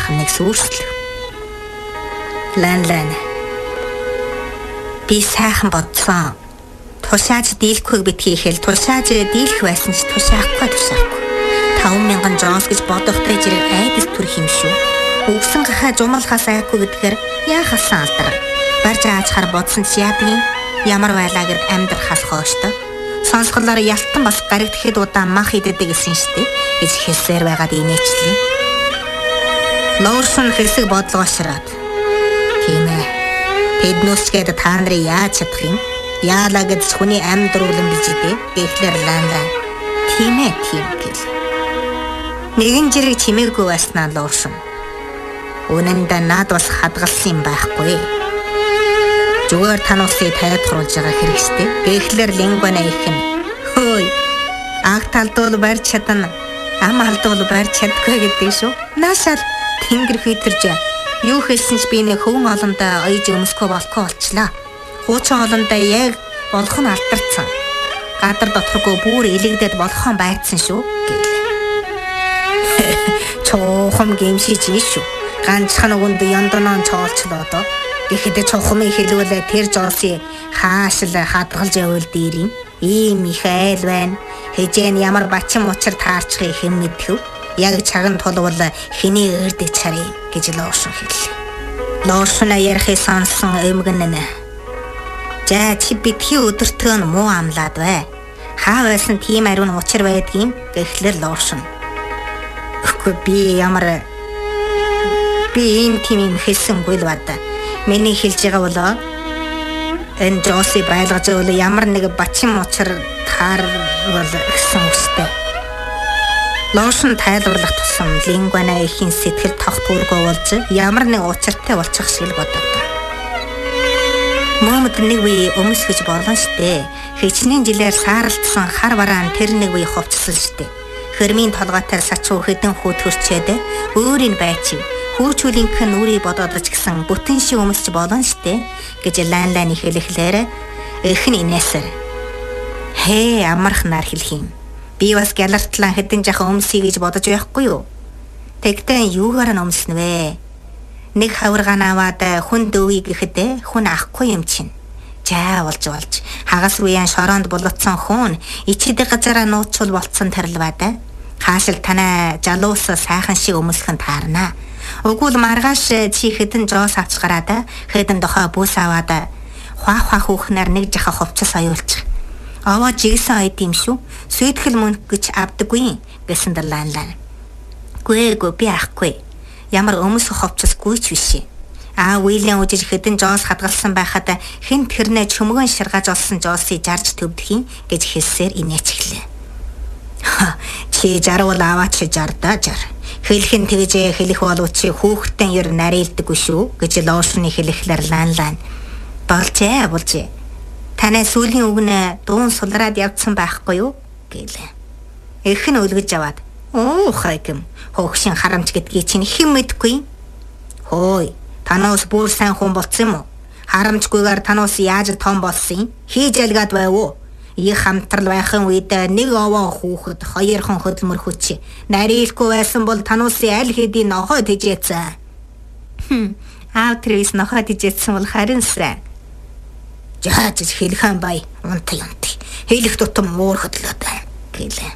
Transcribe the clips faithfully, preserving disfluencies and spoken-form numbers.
нэг сүрслэв. Лан лан. Би сайхан бодсон. Тушааж дийлэхүйг битгий хэл тушааж дийлэх байсан ч тушаахгүй тушаахгүй. таван мянган жонс гэж бодохтой зэрэг айдас төрх юм шүү. Өгсөн гахаа жумалхаас айхгүй гэдгээр яахасан алдар. Барж аачхаар бодсон ч яадгийн ямар байлаа гэд амьдрахаас хооштой. Сонсголоор ялтан бас гаригдэхэд удаан мах иддэг гэсэн штеп гэж хэлсээр байгаад инээчлээ. Лоурсон хэсэг бодлогоошраад. Тийм ээ. Тэднүүсгээд та нарын яаж чадах юм? Яалаа гэж хүний амьд дөрвөлэн бич дээ. Гэхлээр лаанда. Тийм ээ, тийм гэл. Нэгэн жирэг чимээгүй байснаа лоурсон. Үнэндээ над бас хадгалсан юм байхгүй. Зүгээр тануусыг тайлбарлуулж байгаа хэрэгстэй. Гэхлээр лингвана их нь. Хөөе. Аг талдуул барьж чадна. Ам алдуул барьж чаддаггүй гэдэг шүү. Наашаал тэнгэр хүйтерж юу хэлсэн ч би нэг хөвөн олондоо оёж өмсгөө болохгүй болчлаа. Хуучин олондоо яг болох нь алдарсан. Гадар дотхоргүй бүр илэгдээд болохон байцсан шүү. Чохом гимшиж шүү. Ганцхан өгөнд яндонон чоолчлоо доо. Гэхэд чухамыг хэлүүлээ тэр жолсын хаашл хадгалж явал дээрийн ийм их айл байна. Хэжээ нь ямар бачин мучир таарчихыг хэн мэдв. Яг цаган тулвал хэний өрдөг чарыг гэж лоошон хэллээ. Лоошон ярихыг сонсон өмгөн нэ. За чи битгий өдөртөө муу амлаад бай. Хаа байсан тийм ариун учир байдгийн гэхлээр лоошон. Үгүй би ямар би ийм тийм юм хэлсэнгүй л бада. Миний хэлж байгаа болоо энэ Жоси байлгаж өгөл ямар нэг бачин мочор таарвал гэсэн үстэй. Лоошон тайлбарлах тусам лингвана ихийн сэтгэл тогтворгүй болж ямар нэг учиртай болчих шиг л боддог. Момод нэг үе өмсгөж болно штэ. Хичнээн жилээр сааралцсан хар бараан тэр нэг үе хувцсан штэ. Хөрмийн толгойтой сачуу хэдэн хүү төрчээд өөрийн байчив. Хүүчүүлийнх нь үрий бодоод ч гэсэн бүтэн шиг өмсч болно штэ гэж лан лан хэлэхлээр эрхэн инээсэр. Хээ амарх нар хэлэх юм. Би бас гялартлан хэдэн жахан өмсөе гэж бодож байхгүй юу? Тэгтээ юугаар нь өмснө вэ? Нэг хавргаан аваад хүн дөвий гэхэд хүн ахгүй юм чинь. Жаа болж болж хагас үеийн шороонд булутсан хүн ичдэг газараа нууцвал болцсон тарилваа. Хаашил танаа жалуус сайхан шиг өмсгөн таарна. Өгвөл маргааш чи хэдэн жоос авч гараад хэдэн дохоо бүс аваад хаа хаа хүүхнэр нэг жаха хувцас аюулчих. Аваа жигсэн айд юм шүү. Сүйтгэл мөнгө гэж авдаггүй гэсэн дарлан лаа. Гүй гүй би ахгүй. Ямар өмсөх хувцасгүй ч биш. Аа Уильям үжиж хэдэн жоос хадгалсан байхад хэн тэрнээ чөмгөн ширгааж олсон жоосыг жарж төвдөх юм гэж хэлсээр инээчихлээ. Чи жарвал аваач жардаа жар. Хэлхэн тэгж хэлэх болов чи хүүхдэн ер нарилдаггүй шүү гэж лоошны хэлэхлээр лан лан. Болжээ болжээ. Танай сүүлийн үгнэ дуун сулраад явцсан байхгүй юу гэлээ. Эрх нь үлгэж аваад оо хайгм хогшин харамч гэдгийг чинь хэн мэдгүй. Хөөе танаас бүр сайн хүн болцсон юм уу? Харамчгүйгээр танаас яаж том болсон юм? Хийж ялгаад байв уу? Их хамтрал байхын үед нэг овоо хүүхэд хоёрхан хөдөлмөр хүч нарилгүй байсан бол танаас аль хэдийн нохой тэжээцэн. Хм аав тэрээс нохой тэжээцсэн бол харин сайн. Жаач хэлхэн бай унт юмт хэлэх тутам муур хөдлөөд гэлээ.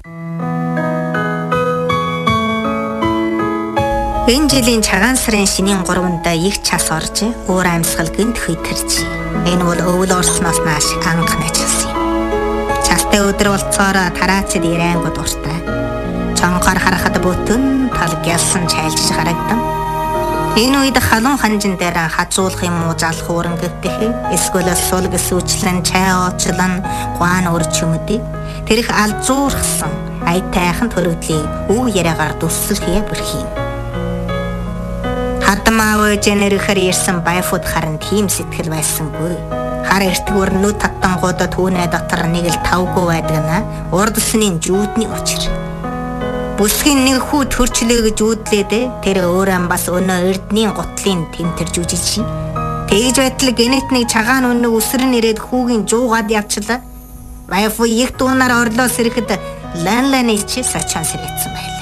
Энэ жилийн цагаан сарын шинийн гуравнд их час орж уур амьсгал гинт хүйтэрч. Энэ бол өвөл орсноос нааш анх найчилсан. Частай өдөр болцоор тараацд ирэнгууд уртай. Чонгоор харахад бүтэн тал гялсан чайлж харагдав. Энэ үед халуун ханжин дээр хажуулах юм уу залах уурангэгдэх эсвэл сул гэсүүчлэн чай оочлон гуан өрчмөдий тэрх алзуурхсан айтайхан төрөвдлийг үг яриагаар дүсэлхээ бүрх юм. Хадмаа өөжнэрхэр ирсэн байфуд харин тийм сэтгэл байсангүй. Хар эртгүүр нүд татангууд түүнээ дотор нэг л тавгүй байдаг на урдсны жүүдний учир. Бүсгийн нэг хүү төрчлөө гэж үүдлээд тэр өөрөө бас өнөө эрдний гутлын тэмтэр жүжиж. Тэгж байтал гинэт нэг цагаан өнөг өсрөн ирээд хүүгийн жуугаад явчлаа. Байфу их дуунаар орлоос ирэхэд лан ланы чи сачаан сэрэгцэн байл.